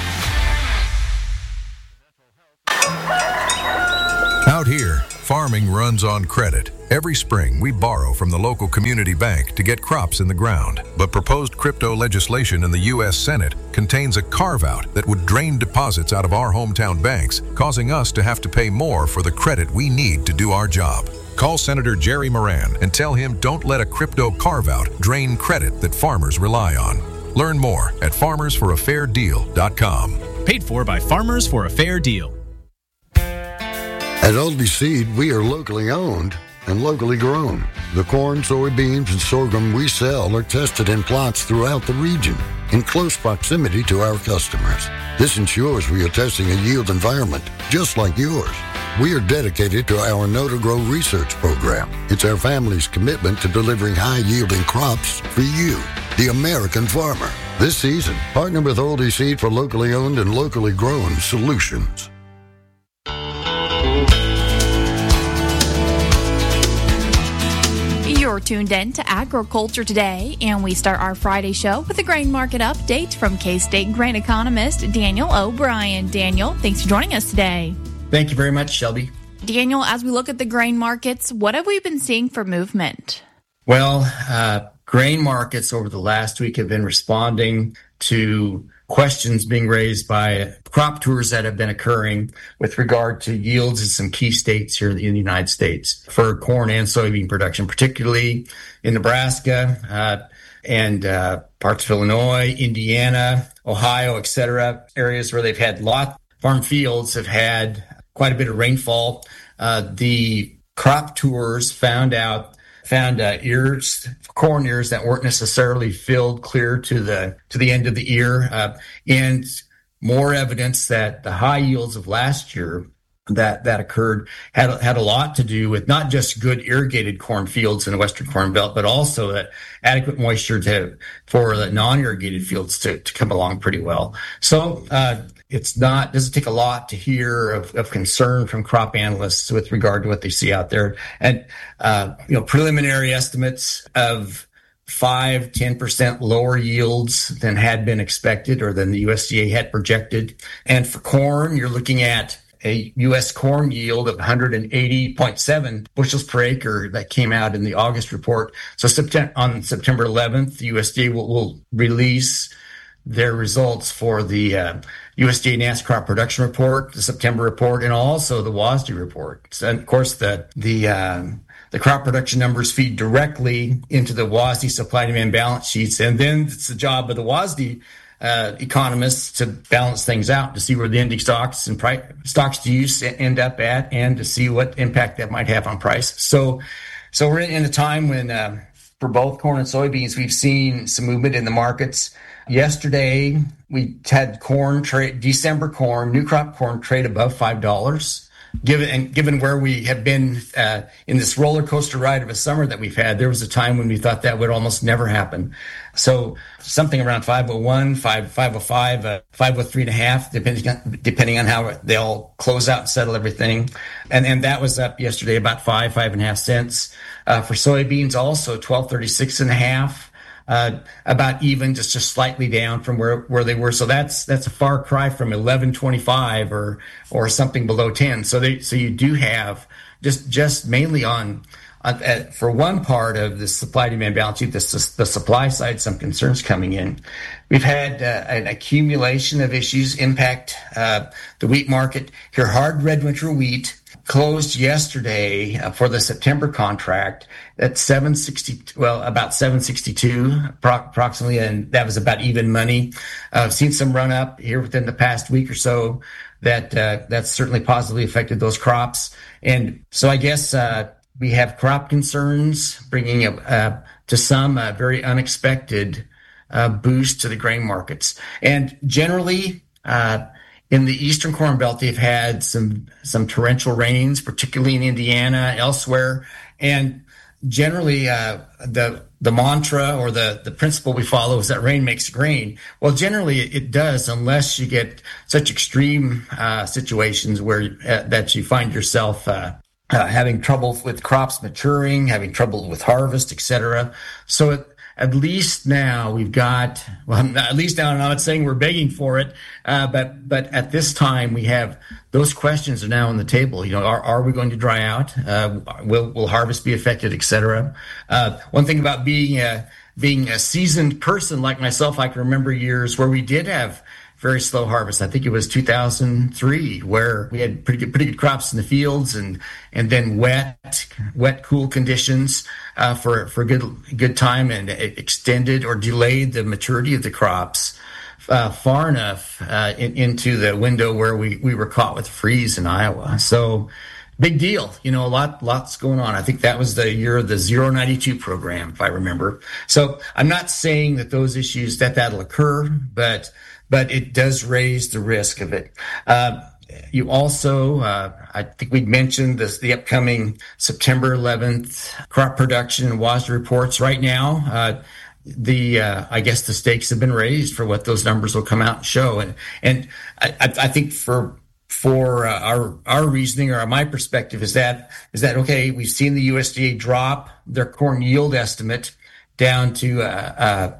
Out here, farming runs on credit. Every spring, we borrow from the local community bank to get crops in the ground. But proposed crypto legislation in the U S Senate contains a carve-out that would drain deposits out of our hometown banks, causing us to have to pay more for the credit we need to do our job. Call Senator Jerry Moran and tell him don't let a crypto carve-out drain credit that farmers rely on. Learn more at farmers for a fair deal dot com. Paid for by Farmers for a Fair Deal. At Aldi Seed, we are locally owned and locally grown. The corn, soybeans, and sorghum we sell are tested in plots throughout the region in close proximity to our customers. This ensures we are testing a yield environment just like yours. We are dedicated to our Know to Grow research program. It's our family's commitment to delivering high-yielding crops for you, the American farmer. This season, partner with Aldi Seed for locally owned and locally grown solutions. You're tuned in to Agriculture Today, and we start our Friday show with a grain market update from K-State grain economist Daniel O'Brien. Daniel, thanks for joining us today. Thank you very much, Shelby. Daniel, as we look at the grain markets, what have we been seeing for movement? Well, uh, grain markets over the last week have been responding to questions being raised by crop tours that have been occurring with regard to yields in some key states here in the United States for corn and soybean production, particularly in Nebraska uh, and uh, parts of Illinois, Indiana, Ohio, et cetera, areas where they've had lot farm fields have had quite a bit of rainfall. Uh, the crop tours found out found uh, ears, corn ears that weren't necessarily filled clear to the to the end of the ear, uh, and more evidence that the high yields of last year that that occurred had had a lot to do with not just good irrigated corn fields in the Western Corn Belt, but also that adequate moisture to for the non-irrigated fields to, to come along pretty well. So uh, it's not doesn't take a lot to hear of, of concern from crop analysts with regard to what they see out there, and uh, you know preliminary estimates of five, ten percent lower yields than had been expected or than the U S D A had projected. And for corn, you're looking at a U S corn yield of one hundred eighty point seven bushels per acre that came out in the August report. So September, on September eleventh, the U S D A will, will release their results for the uh, U S D A N A S crop production report, the September report, and also the W A S D report. So, and of course, the the um, the crop production numbers feed directly into the W A S D supply-demand balance sheets, and then it's the job of the W A S D uh, economists to balance things out to see where the ending stocks and price, stocks to use end up at, and to see what impact that might have on price. So, so we're in a time when uh, for both corn and soybeans, we've seen some movement in the markets. Yesterday, we had corn trade, December corn, new crop corn trade above five dollars. Given and given where we have been uh, in this roller coaster ride of a summer that we've had, there was a time when we thought that would almost never happen. So something around five oh one, five oh five, uh, five oh three and a half, depending on, depending on how they all close out and settle everything. And and that was up yesterday about five, five and a half cents. Uh, for soybeans, also twelve thirty-six and a half. Uh, about even, just just slightly down from where, where they were. So that's that's a far cry from eleven twenty-five or or something below ten. So they so you do have just just mainly on uh, for one part of the supply-demand balance sheet, the, the supply side, some concerns coming in. We've had uh, an accumulation of issues impact uh, the wheat market. Here, hard red winter wheat closed yesterday uh, for the September contract at seven sixty, well, about seven sixty-two approximately, and that was about even money. Uh, I've seen some run up here within the past week or so that uh, that's certainly positively affected those crops. And so I guess uh, we have crop concerns bringing a, uh, to some a very unexpected uh, boost to the grain markets. And generally, uh, in the Eastern Corn Belt, they've had some some torrential rains, particularly in Indiana, elsewhere. And generally, uh, the the mantra or the, the principle we follow is that rain makes grain. Well, generally, it does, unless you get such extreme uh, situations where uh, that you find yourself uh, uh, having trouble with crops maturing, having trouble with harvest, et cetera. So it, at least now we've got, well, at least now I'm not saying we're begging for it, uh, but but at this time we have those questions are now on the table. You know, are are we going to dry out? Uh, will will harvest be affected, et cetera? Uh, one thing about being a being a seasoned person like myself, I can remember years where we did have very slow harvest. I think it was two thousand three where we had pretty good, pretty good crops in the fields, and and then wet, wet, cool conditions uh, for for a good good time, and it extended or delayed the maturity of the crops uh, far enough uh, in, into the window where we we were caught with freeze in Iowa. So big deal, you know, a lot lots going on. I think that was the year of the zero ninety-two program, if I remember. So I'm not saying that those issues that that'll occur, but. But it does raise the risk of it. Uh, you also, uh, I think we mentioned this, the upcoming September eleventh crop production and W A S D reports. Right now, uh, the uh, I guess the stakes have been raised for what those numbers will come out and show. And and I, I think for for uh, our our reasoning or my perspective is that is that okay? We've seen the U S D A drop their corn yield estimate down to. Uh, uh,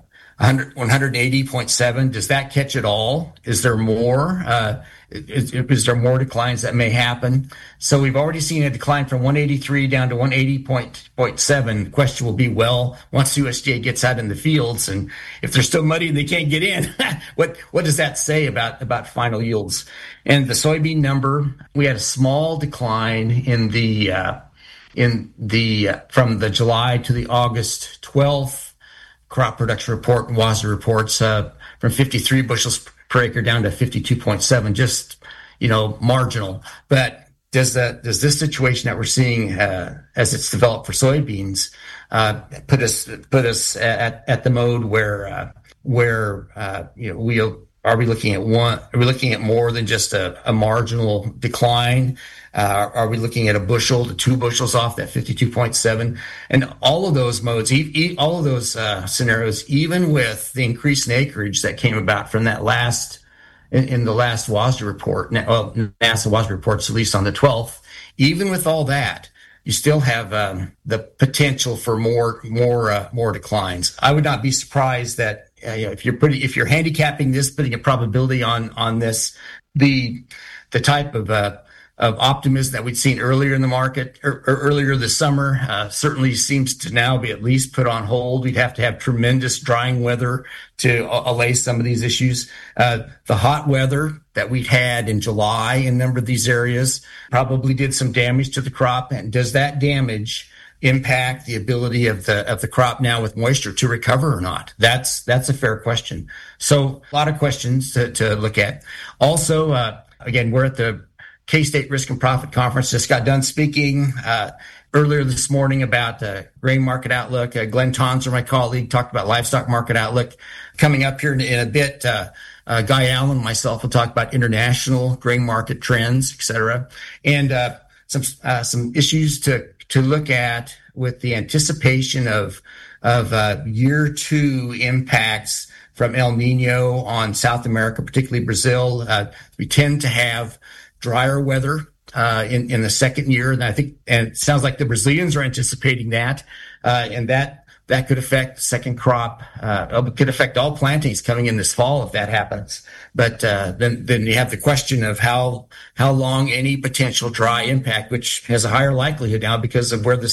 one eighty point seven. Does that catch it all? Is there more? Uh, is, is there more declines that may happen? So we've already seen a decline from one eighty-three down to one eighty point seven. The question will be, well, once U S D A gets out in the fields, and if they're still muddy and they can't get in, what what does that say about, about final yields? And the soybean number, we had a small decline in the uh, in the uh, from the July to the August twelfth crop production report and W A S D reports uh, from fifty-three bushels per acre down to fifty-two point seven, just, you know, marginal. But does that, does this situation that we're seeing uh, as it's developed for soybeans uh, put us put us at, at the mode where uh, where uh, you know we are we looking at one? Are we looking at more than just a, a marginal decline? Uh, are we looking at a bushel to two bushels off that fifty-two point seven? And all of those modes, e- e- all of those uh, scenarios, even with the increase in acreage that came about from that last, in, in the last W A S D report, well, NASA W A S D reports released on the twelfth, even with all that, you still have um, the potential for more, more, uh, more declines. I would not be surprised that uh, you know, if you're putting, if you're handicapping this, putting a probability on on this, the the type of uh, of optimism that we'd seen earlier in the market or, or earlier this summer uh, certainly seems to now be at least put on hold. We'd have to have tremendous drying weather to uh, allay some of these issues. Uh, the hot weather that we'd had in July in a number of these areas probably did some damage to the crop. And does that damage impact the ability of the of the crop now with moisture to recover or not? That's that's a fair question. So a lot of questions to, to look at. Also, uh, again, we're at the K-State Risk and Profit Conference. Just got done speaking uh, earlier this morning about the uh, grain market outlook. Uh, Glenn Tonser, my colleague, talked about livestock market outlook. Coming up here in, in a bit, uh, uh, Guy Allen and myself will talk about international grain market trends, et cetera, and uh, some uh, some issues to to look at with the anticipation of of uh, year two impacts from El Nino on South America, particularly Brazil. Uh, we tend to have drier weather uh, in, in the second year. And I think, and it sounds like the Brazilians are anticipating that. Uh, and that, that could affect second crop, uh, could affect all plantings coming in this fall if that happens. But, uh, then, then you have the question of how, how long any potential dry impact, which has a higher likelihood now because of where this,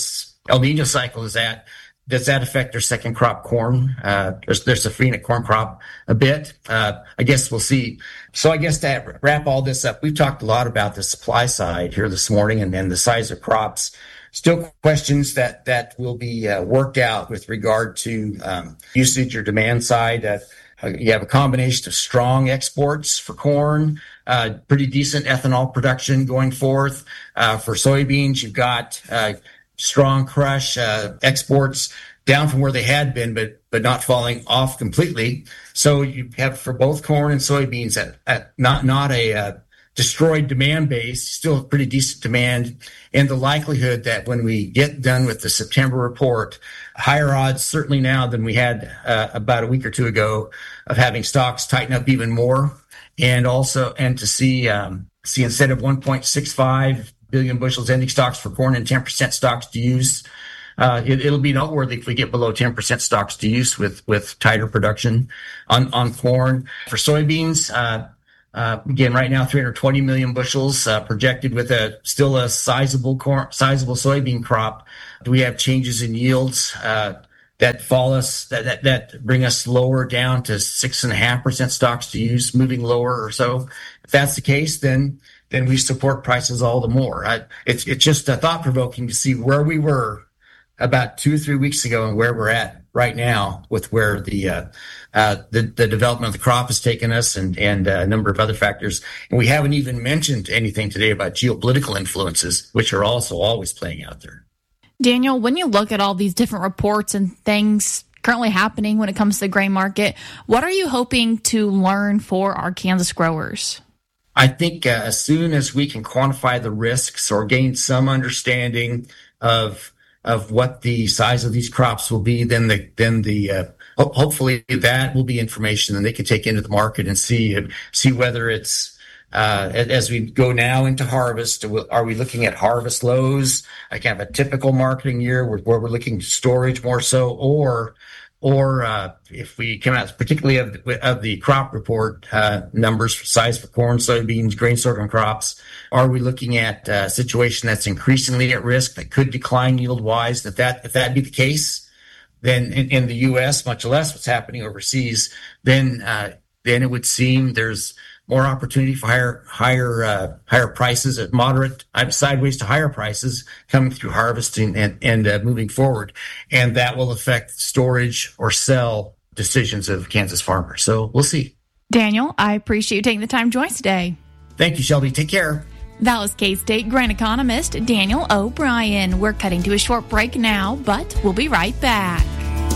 El Nino cycle is at. Does that affect their second crop corn, uh, their, their safrinha corn crop a bit? Uh, I guess we'll see. So I guess to wrap all this up, we've talked a lot about the supply side here this morning and then the size of crops. Still questions that, that will be uh, worked out with regard to um, usage or demand side. Uh, you have a combination of strong exports for corn, uh, pretty decent ethanol production going forth. Uh, for soybeans, you've got uh, strong crush, uh, exports down from where they had been, but but not falling off completely. So you have for both corn and soybeans at, at not not a uh, destroyed demand base, still pretty decent demand, and the likelihood that when we get done with the September report, higher odds certainly now than we had uh, about a week or two ago of having stocks tighten up even more, and also and to see um, see instead of one point six five billion bushels ending stocks for corn and ten percent stocks to use. Uh, it, it'll be noteworthy if we get below ten percent stocks to use with, with tighter production on, on corn. For soybeans, uh, uh, again, right now, three hundred twenty million bushels, uh, projected with a, still a sizable corn, sizable soybean crop. Do we have changes in yields, uh, that fall us, that, that, that bring us lower down to six and a half percent stocks to use, moving lower or so? If that's the case, then then we support prices all the more. I, it's it's just uh, thought provoking to see where we were about two or three weeks ago and where we're at right now with where the uh, uh, the, the development of the crop has taken us and and uh, a number of other factors. And we haven't even mentioned anything today about geopolitical influences, which are also always playing out there. Daniel, when you look at all these different reports and things currently happening when it comes to the grain market, what are you hoping to learn for our Kansas growers? I think uh, as soon as we can quantify the risks or gain some understanding of of what the size of these crops will be, then the then the uh, ho- hopefully that will be information that they can take into the market and see see whether it's uh, as we go now into harvest. Are we looking at harvest lows, like kind of a typical marketing year where, where we're looking to storage more so, or Or uh, if we come out, particularly of the, of the crop report uh, numbers for size for corn, soybeans, grain, sorghum crops, are we looking at a situation that's increasingly at risk that could decline yield-wise? If that if that be the case, then in, in the U S, much less what's happening overseas, then uh, then it would seem there's more opportunity for higher higher uh, higher prices at moderate uh, sideways to higher prices coming through harvesting and and uh, moving forward, and that will affect storage or sell decisions of Kansas farmers. So we'll see. Daniel, I appreciate you taking the time to join us today. Thank you, Shelby. Take care. That was K-State grain economist Daniel O'Brien. We're cutting to a short break now, but we'll be right back.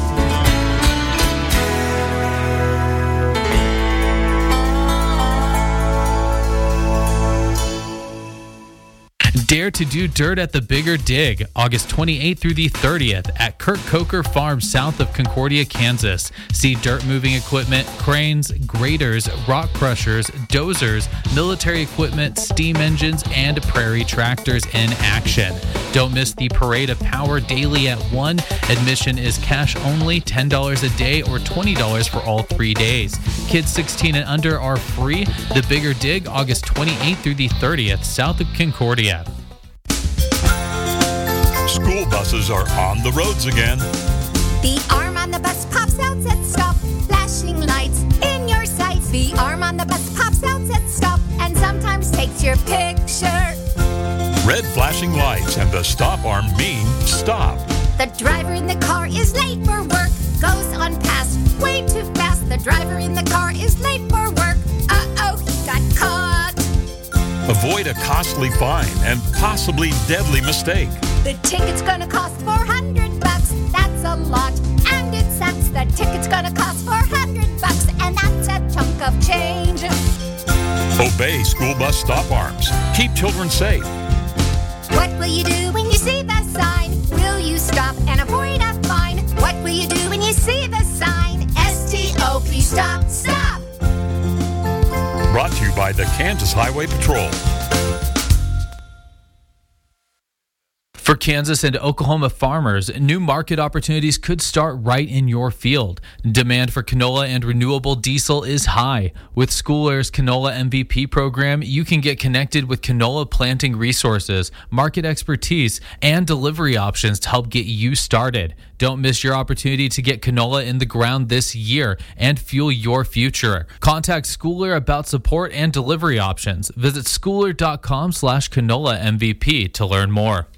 Dare to do dirt at the Bigger Dig, August twenty-eighth through the thirtieth at Kurt Coker Farm south of Concordia, Kansas. See dirt moving equipment, cranes, graders, rock crushers, dozers, military equipment, steam engines, and prairie tractors in action. Don't miss the Parade of Power daily at one. Admission is cash only, ten dollars a day or twenty dollars for all three days. Kids sixteen and under are free. The Bigger Dig, August twenty-eighth through the thirtieth, south of Concordia. School buses are on the roads again. The arm on the bus pops out at stop, flashing lights in your sights. The arm on the bus pops out at stop and sometimes takes your picture. Red flashing lights and the stop arm mean stop. The driver in the car is late for work, goes on past way too fast. The driver in the car is late for work. Uh-oh, he got caught. Avoid a costly fine and possibly deadly mistake. The ticket's gonna cost four hundred bucks. That's a lot, and it sucks. The ticket's gonna cost four hundred bucks, and that's a chunk of change. Obey school bus stop arms. Keep children safe. What will you do when you see the sign? Will you stop and avoid a fine? What will you do when you see the sign? S T O P, stop, stop. Brought to you by the Kansas Highway Patrol. For Kansas and Oklahoma farmers, new market opportunities could start right in your field. Demand for canola and renewable diesel is high. With Schooler's Canola M V P program, you can get connected with canola planting resources, market expertise, and delivery options to help get you started. Don't miss your opportunity to get canola in the ground this year and fuel your future. Contact Schooler about support and delivery options. Visit schooler.com slash canola MVP to learn more.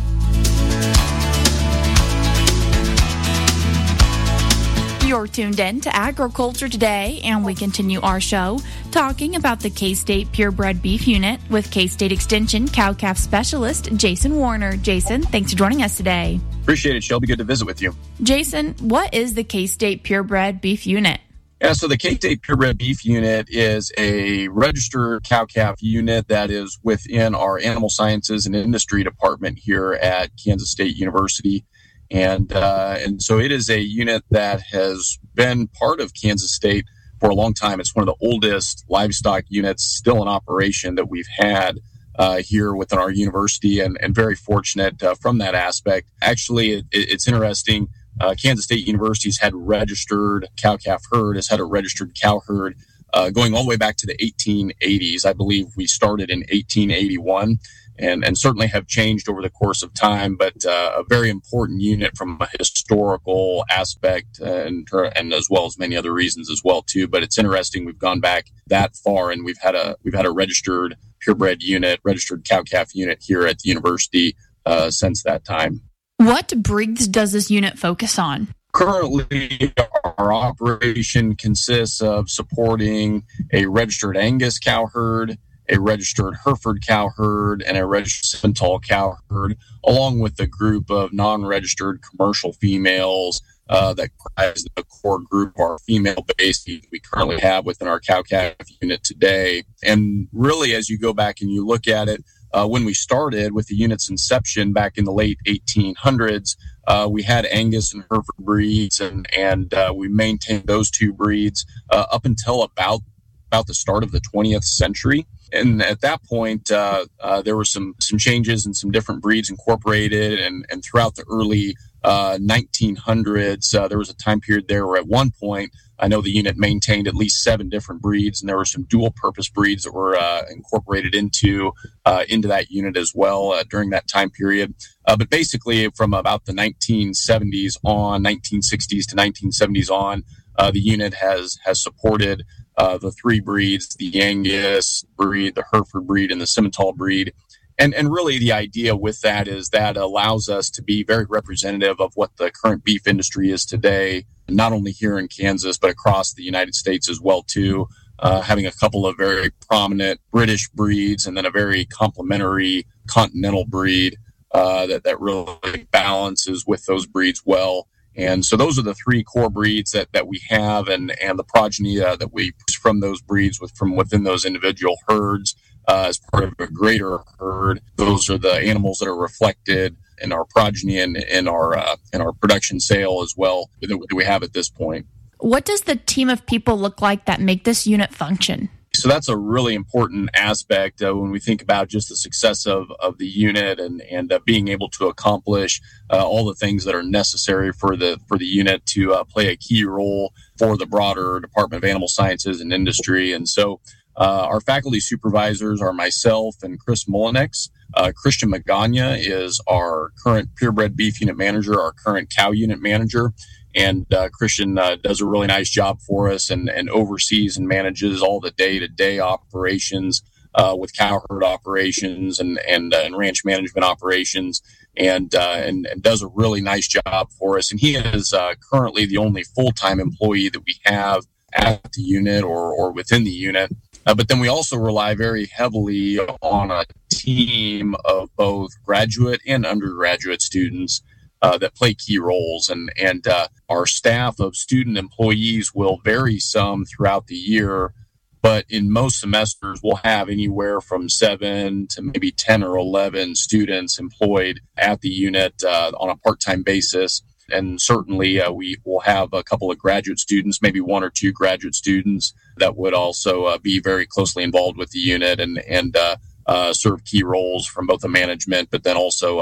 You're tuned in to Agriculture Today, and we continue our show talking about the K-State Purebred Beef Unit with K-State Extension cow-calf specialist Jason Warner. Jason, thanks for joining us today. Appreciate it, Shelby. Good to visit with you. Jason, what is the K-State Purebred Beef Unit? Yeah, so the K-State Purebred Beef Unit is a registered cow-calf unit that is within our Animal Sciences and Industry Department here at Kansas State University. And uh, and so it is a unit that has been part of Kansas State for a long time. It's one of the oldest livestock units still in operation that we've had uh, here within our university, and, and very fortunate uh, from that aspect. Actually, it, it's interesting. Uh, Kansas State University's had registered cow-calf herd, has had a registered cow herd uh, going all the way back to the eighteen eighties. I believe we started in eighteen eighty-one. And, and certainly have changed over the course of time, but uh, a very important unit from a historical aspect, uh, and, and as well as many other reasons as well too. But it's interesting we've gone back that far, and we've had a we've had a registered purebred unit, registered cow-calf unit here at the university uh, since that time. What breeds does this unit focus on? Currently, our operation consists of supporting a registered Angus cow herd, a registered Hereford cow herd, and a registered Simmental cow herd, along with a group of non-registered commercial females uh, that comprise the core group of our female base we currently have within our cow-calf unit today. And really, as you go back and you look at it, uh, when we started with the unit's inception back in the late eighteen hundreds, uh, we had Angus and Hereford breeds, and, and uh, we maintained those two breeds uh, up until about, about the start of the twentieth century. And at that point, uh, uh, there were some some changes and some different breeds incorporated. And, and throughout the early uh, nineteen hundreds, uh, there was a time period there where at one point, I know the unit maintained at least seven different breeds, and there were some dual-purpose breeds that were uh, incorporated into uh, into that unit as well uh, during that time period. Uh, but basically, from about the nineteen seventies on, nineteen sixties to nineteen seventies on, uh, the unit has has supported Uh, the three breeds, the Angus breed, the Hereford breed, and the Simmental breed. And and really the idea with that is that allows us to be very representative of what the current beef industry is today, not only here in Kansas, but across the United States as well, too. Uh, having a couple of very prominent British breeds and then a very complementary continental breed uh, that, that really balances with those breeds well. And so those are the three core breeds that, that we have, and, and the progeny uh, that we push from those breeds with from within those individual herds uh, as part of a greater herd. Those are the animals that are reflected in our progeny and in our uh, in our production sale as well that we have at this point. What does the team of people look like that make this unit function? So that's a really important aspect uh, when we think about just the success of, of the unit and, and uh, being able to accomplish uh, all the things that are necessary for the for the unit to uh, play a key role for the broader Department of Animal Sciences and Industry. And so uh, our faculty supervisors are myself and Chris Mullinex. Uh, Christian Magana is our current purebred beef unit manager, our current cow unit manager. And uh, Christian uh, does a really nice job for us and, and oversees and manages all the day-to-day operations uh, with cow herd operations and and, uh, and ranch management operations, and, uh, and and does a really nice job for us. And he is uh, currently the only full-time employee that we have at the unit or or within the unit. Uh, but then we also rely very heavily on a team of both graduate and undergraduate students Uh, that play key roles, and and uh, our staff of student employees will vary some throughout the year, but in most semesters we'll have anywhere from seven to maybe ten or eleven students employed at the unit uh, on a part-time basis. And certainly uh, we will have a couple of graduate students, maybe one or two graduate students that would also uh, be very closely involved with the unit and and uh, uh, serve key roles from both the management, but then also uh,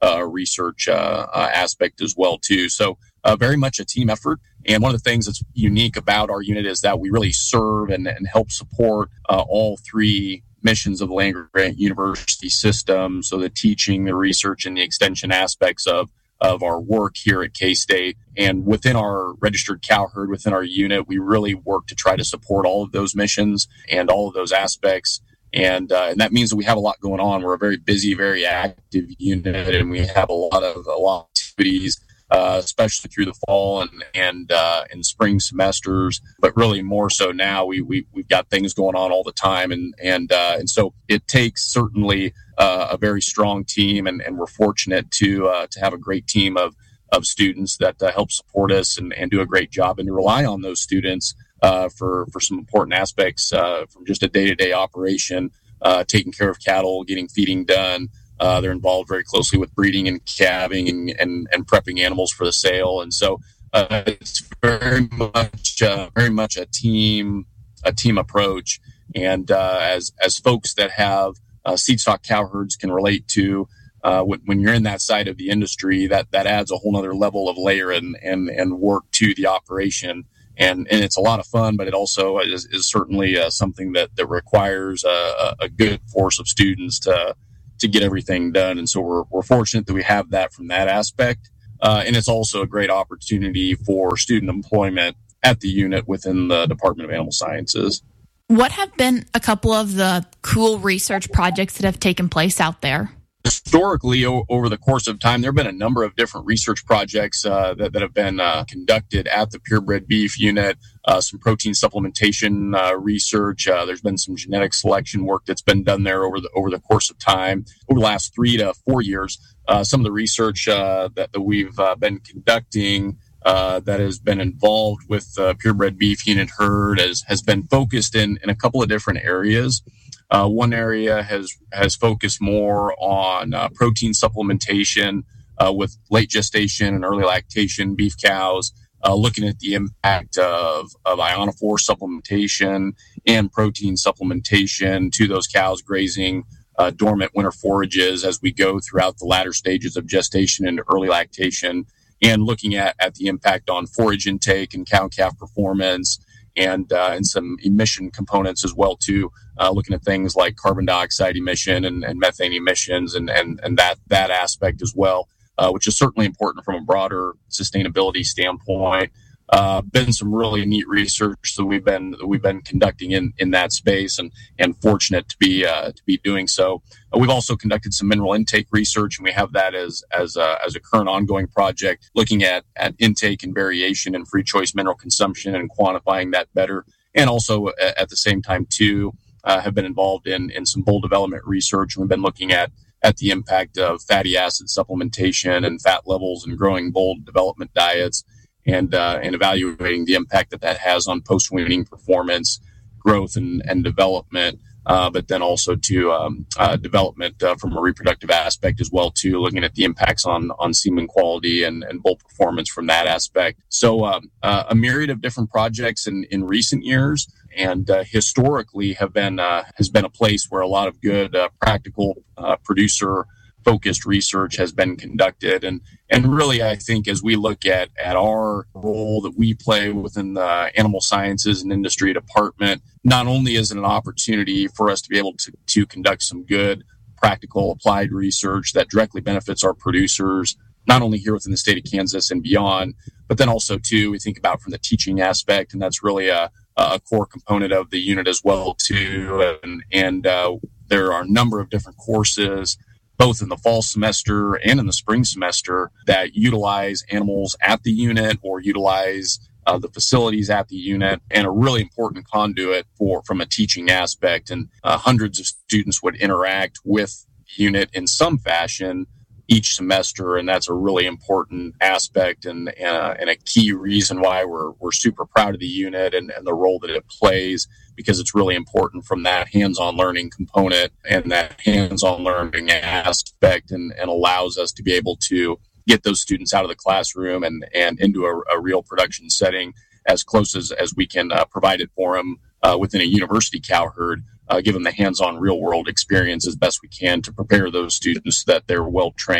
uh, research uh, uh, aspect as well too. So uh, very much a team effort. And one of the things that's unique about our unit is that we really serve and, and help support uh, all three missions of the land-grant university system. So the teaching, the research, and the extension aspects of of our work here at K-State. And within our registered cow herd, within our unit, we really work to try to support all of those missions and all of those aspects. And, uh, and that means that we have a lot going on. We're a very busy, very active unit, and we have a lot of, a lot of activities, uh, especially through the fall and, and, uh, and spring semesters, but really more so now. We, we, we've got things going on all the time. And, and, uh, and so it takes certainly, uh, a very strong team, and, and we're fortunate to, uh, to have a great team of, of students that uh, help support us and, and do a great job, and to rely on those students, uh, for, for some important aspects, uh, from just a day-to-day operation, uh, taking care of cattle, getting feeding done. Uh, they're involved very closely with breeding and calving and, and, and prepping animals for the sale. And so uh, it's very much uh, very much a team a team approach. And uh, as as folks that have uh, seed stock cow herds can relate to, uh, when, when you're in that side of the industry, that that adds a whole other level of layer and and, and work to the operation. And, and it's a lot of fun, but it also is, is certainly uh, something that, that requires a, a good force of students to to get everything done. And so we're, we're fortunate that we have that from that aspect. Uh, and it's also a great opportunity for student employment at the unit within the Department of Animal Sciences. What have been a couple of the cool research projects that have taken place out there? Historically, o- over the course of time, there have been a number of different research projects uh, that, that have been uh, conducted at the purebred beef unit, uh, some protein supplementation uh, research. Uh, there's been some genetic selection work that's been done there over the over the course of time. Over the last three to four years, uh, some of the research uh, that, that we've uh, been conducting uh, that has been involved with the purebred beef unit herd has, has been focused in, in a couple of different areas. Uh, one area has has focused more on uh, protein supplementation uh, with late gestation and early lactation beef cows, uh, looking at the impact of, of ionophore supplementation and protein supplementation to those cows grazing uh, dormant winter forages as we go throughout the latter stages of gestation and early lactation, and looking at, at the impact on forage intake and cow-calf performance, and uh, and some emission components as well too, uh, looking at things like carbon dioxide emission and, and methane emissions and, and, and that that aspect as well, uh, which is certainly important from a broader sustainability standpoint. Uh, been some really neat research that we've been that we've been conducting in, in that space, and and fortunate to be uh, to be doing so. Uh, we've also conducted some mineral intake research, and we have that as as a, as a current ongoing project, looking at at intake and variation and free choice mineral consumption and quantifying that better. And also at, at the same time too, uh, have been involved in in some bull development research. We've been looking at at the impact of fatty acid supplementation and fat levels in growing bull development diets, and uh, and evaluating the impact that that has on post-weaning performance, growth, and, and development, uh, but then also to um, uh, development uh, from a reproductive aspect as well, too, looking at the impacts on on semen quality and, and bull performance from that aspect. So um, uh, a myriad of different projects in, in recent years, and uh, historically have been uh, has been a place where a lot of good uh, practical uh, producer focused research has been conducted. And and really, I think as we look at, at our role that we play within the animal sciences and industry department, not only is it an opportunity for us to be able to, to conduct some good, practical, applied research that directly benefits our producers, not only here within the state of Kansas and beyond, but then also, too, we think about from the teaching aspect, and that's really a, a core component of the unit as well, too. And, and uh, there are a number of different courses, both in the fall semester and in the spring semester, that utilize animals at the unit or utilize uh, the facilities at the unit, and a really important conduit for from a teaching aspect. And uh, hundreds of students would interact with the unit in some fashion each semester, and that's a really important aspect and and a, and a key reason why we're we're super proud of the unit and, and the role that it plays, because it's really important from that hands-on learning component and that hands-on learning aspect, and, and allows us to be able to get those students out of the classroom and, and into a, a real production setting as close as, as we can uh, provide it for them uh, within a university cow herd, uh, give them the hands-on real-world experience as best we can to prepare those students so that they're well-trained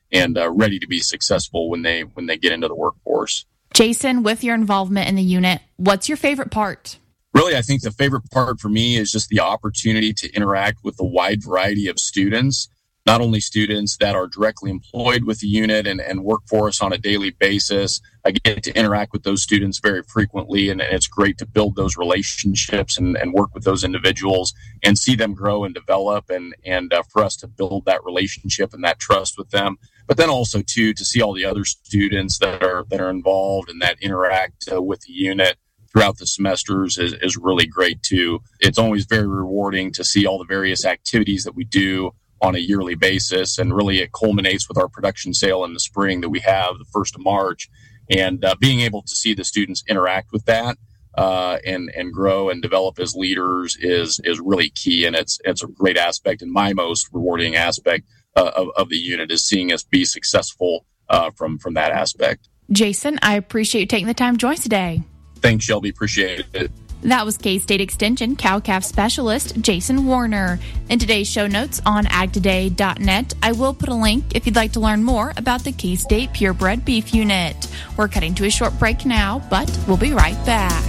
and uh, ready to be successful when they when they get into the workforce. Jason, with your involvement in the unit, what's your favorite part? Really, I think the favorite part for me is just the opportunity to interact with a wide variety of students, not only students that are directly employed with the unit and, and work for us on a daily basis. I get to interact with those students very frequently, and, and it's great to build those relationships and, and work with those individuals and see them grow and develop, and, and uh, for us to build that relationship and that trust with them. But then also, too, to see all the other students that are that are involved and that interact uh, with the unit throughout the semesters is, is really great, too. It's always very rewarding to see all the various activities that we do on a yearly basis, and really it culminates with our production sale in the spring that we have the first of March, and uh, being able to see the students interact with that uh, and and grow and develop as leaders is is really key, and it's it's a great aspect, and my most rewarding aspect uh, of, of the unit is seeing us be successful uh, from from that aspect. Jason, I appreciate you taking the time to join us today. Thanks, Shelby. Appreciate it. That was K-State Extension cow-calf specialist Jason Warner. In today's show notes on ag today dot net, I will put a link if you'd like to learn more about the K-State Purebred Beef Unit. We're cutting to a short break now, but we'll be right back.